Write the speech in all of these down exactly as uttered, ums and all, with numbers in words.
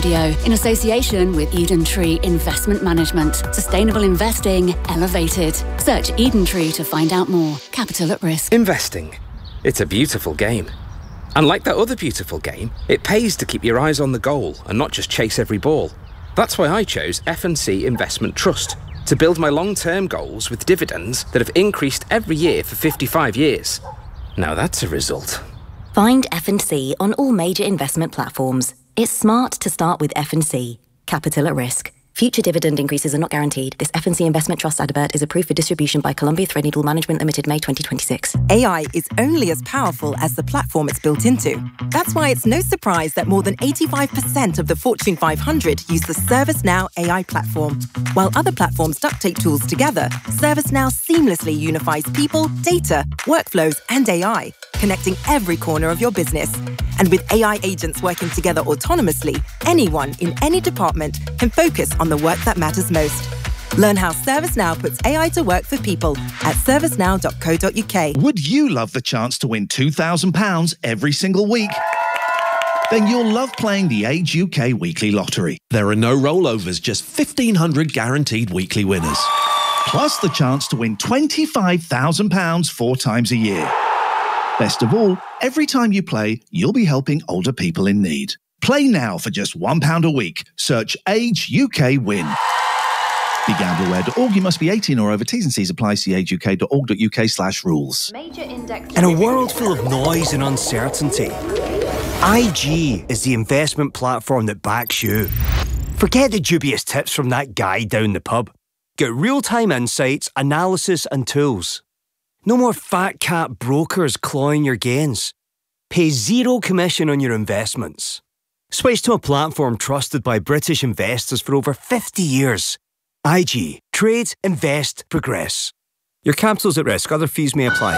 Radio, in association with Eden Tree Investment Management. Sustainable investing elevated. Search Eden Tree to find out more. Capital at risk. Investing. It's a beautiful game. And like that other beautiful game, it pays to keep your eyes on the goal and not just chase every ball. That's why I chose F and C Investment Trust, to build my long-term goals with dividends that have increased every year for fifty-five years. Now that's a result. Find F and C on all major investment platforms. It's smart to start with F and C. Capital at risk. Future dividend increases are not guaranteed. This F and C Investment Trust advert is approved for distribution by Columbia Threadneedle Management Limited, May twenty twenty-six. A I is only as powerful as the platform it's built into. That's why it's no surprise that more than eighty-five percent of the Fortune five hundred use the ServiceNow A I platform. While other platforms duct tape tools together, ServiceNow seamlessly unifies people, data, workflows, and A I, connecting every corner of your business. And with A I agents working together autonomously, anyone in any department can focus on the work that matters most. Learn how ServiceNow puts A I to work for people at servicenow dot co dot uk. Would you love the chance to win two thousand pounds every single week? Then you'll love playing the Age U K Weekly Lottery. There are no rollovers, just fifteen hundred guaranteed weekly winners. Plus the chance to win twenty-five thousand pounds four times a year. Best of all, every time you play, you'll be helping older people in need. Play now for just one pound a week. Search Age U K Win. Be gamble aware dot org. You must be eighteen or over. T's and C's apply. See age u k dot org dot u k slash rules. In a world full of noise and uncertainty, I G is the investment platform that backs you. Forget the dubious tips from that guy down the pub. Get real-time insights, analysis and tools. No more fat cat brokers clawing your gains. Pay zero commission on your investments. Switch to a platform trusted by British investors for over fifty years. I G. Trade, invest, progress. Your capital's at risk. Other fees may apply.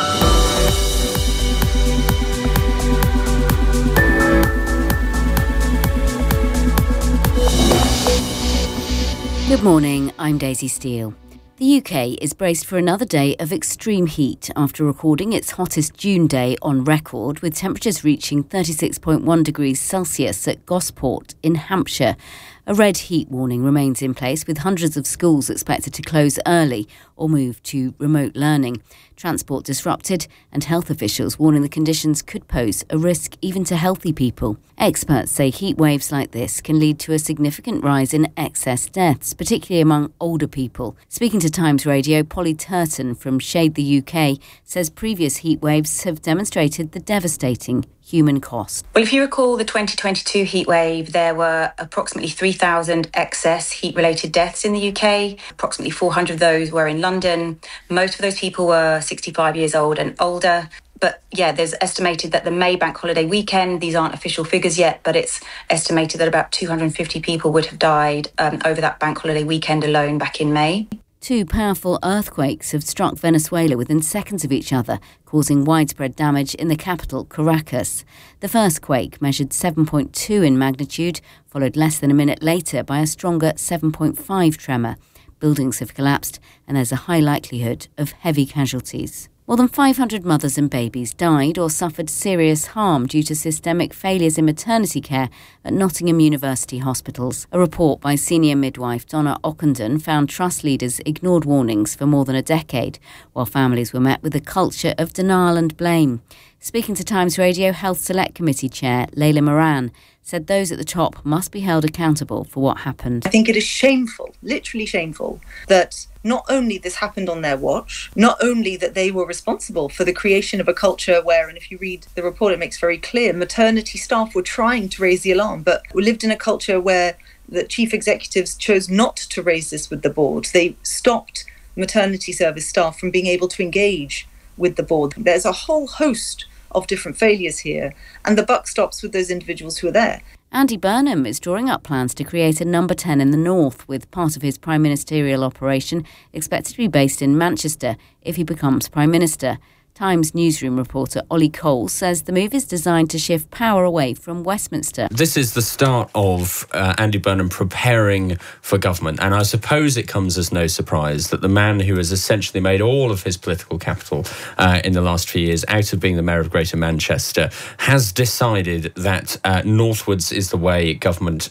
Good morning, I'm Daisy Steele. The U K is braced for another day of extreme heat after recording its hottest June day on record, with temperatures reaching thirty-six point one degrees Celsius at Gosport in Hampshire. A red heat warning remains in place, with hundreds of schools expected to close early or move to remote learning. Transport disrupted, and health officials warning the conditions could pose a risk even to healthy people. Experts say heat waves like this can lead to a significant rise in excess deaths, particularly among older people. Speaking to Times Radio, Polly Turton from Shade the U K says previous heat waves have demonstrated the devastating human cost. Well, if you recall the twenty twenty-two heatwave, there were approximately three thousand excess heat-related deaths in the U K. Approximately four hundred of those were in London. Most of those people were sixty-five years old and older. But yeah, there's estimated that the May bank holiday weekend, these aren't official figures yet, but it's estimated that about two hundred fifty people would have died um, over that bank holiday weekend alone back in May. Two powerful earthquakes have struck Venezuela within seconds of each other, causing widespread damage in the capital, Caracas. The first quake, measured seven point two in magnitude, followed less than a minute later by a stronger seven point five tremor. Buildings have collapsed, and there's a high likelihood of heavy casualties. More than five hundred mothers and babies died or suffered serious harm due to systemic failures in maternity care at Nottingham University hospitals. A report by senior midwife Donna Ockenden found trust leaders ignored warnings for more than a decade, while families were met with a culture of denial and blame. Speaking to Times Radio, Health Select Committee Chair Layla Moran said those at the top must be held accountable for what happened. I think it is shameful, literally shameful, that not only this happened on their watch, not only that they were responsible for the creation of a culture where, and if you read the report, it makes very clear, maternity staff were trying to raise the alarm, but we lived in a culture where the chief executives chose not to raise this with the board. They stopped maternity service staff from being able to engage with the board. There's a whole host of different failures here, and the buck stops with those individuals who are there. Andy Burnham is drawing up plans to create a number ten in the north, with part of his prime ministerial operation expected to be based in Manchester if he becomes Prime Minister. Times newsroom reporter Ollie Cole says the move is designed to shift power away from Westminster. This is the start of uh, Andy Burnham preparing for government, and I suppose it comes as no surprise that the man who has essentially made all of his political capital uh, in the last few years out of being the Mayor of Greater Manchester has decided that uh, northwards is the way government